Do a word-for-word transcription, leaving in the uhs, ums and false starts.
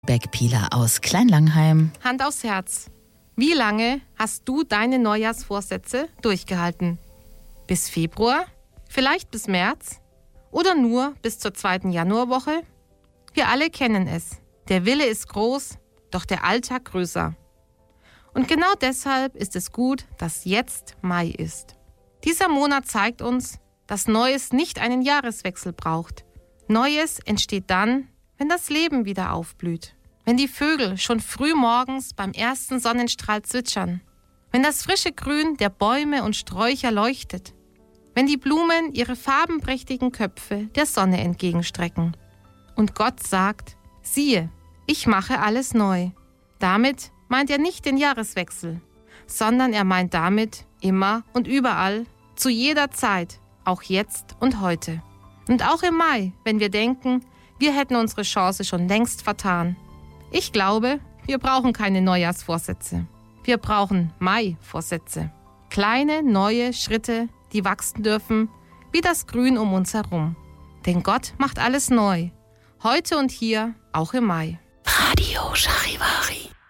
Beckpieler aus Kleinlangheim. Hand aufs Herz. Wie lange hast du deine Neujahrsvorsätze durchgehalten? Bis Februar? Vielleicht bis März? Oder nur bis zur zweiten Januarwoche? Wir alle kennen es. Der Wille ist groß, doch der Alltag größer. Und genau deshalb ist es gut, dass jetzt Mai ist. Dieser Monat zeigt uns, dass Neues nicht einen Jahreswechsel braucht. Neues entsteht dann, wenn das Leben wieder aufblüht. Wenn die Vögel schon früh morgens beim ersten Sonnenstrahl zwitschern. Wenn das frische Grün der Bäume und Sträucher leuchtet. Wenn die Blumen ihre farbenprächtigen Köpfe der Sonne entgegenstrecken. Und Gott sagt, siehe, ich mache alles neu. Damit meint er nicht den Jahreswechsel, sondern er meint damit immer und überall, zu jeder Zeit, auch jetzt und heute. Und auch im Mai, wenn wir denken, wir hätten unsere Chance schon längst vertan. Ich glaube, wir brauchen keine Neujahrsvorsätze. Wir brauchen Mai-Vorsätze. Kleine, neue Schritte, die wachsen dürfen, wie das Grün um uns herum. Denn Gott macht alles neu. Heute und hier, auch im Mai. Radio Charivari.